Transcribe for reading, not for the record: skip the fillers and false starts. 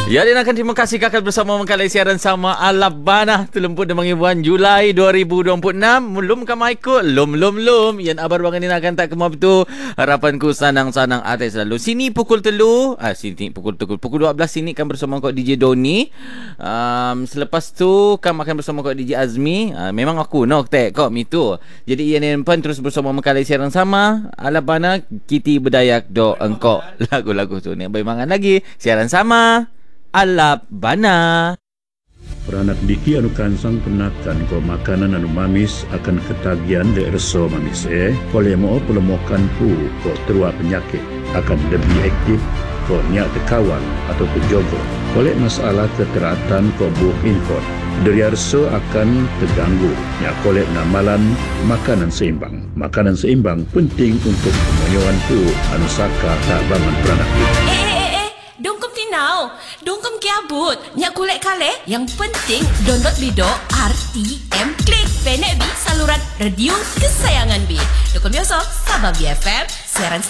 Ya, dan akan terima kasih kakak bersama mengkalai siaran sama Alabana terlemput dan bulan Julai 2026. Belum kamai ikut. Lum. Yang abar bangan ini akan tak kemau betul. Harapanku sanang-sanang atas selalu. Sini pukul 3. Sini pukul 12 sini kan bersama kau DJ Doni. Selepas tu kamu akan bersama kau DJ Azmi. Memang aku nak tek kau mitu. Jadi ia nempan terus bersama mengkalai siaran sama Alabana Kiti Berdayak do engkau. Lagu-lagu tu ni bermangan lagi. Siaran sama Alabana. Peranak diki anu kansang penakan ko makanan anu mamis akan ketagihan de reso mamis koleh mo pelemokan pu ko terua penyakit akan lebih aktif ko nyak tekawan atau pejogo koleh masalah keteratan ko buh infot dari reso akan terganggu nyak koleh namalan makanan seimbang penting untuk pemoyoan pu anu saka tak bangun peranak diki. Dongkom tinau, dongkom kiabut, nyak kulek kale. Yang penting download Bido RTM Klik. Penek bi saluran radio kesayangan bi. Dongkom Yosok, Sabah BFM, siaran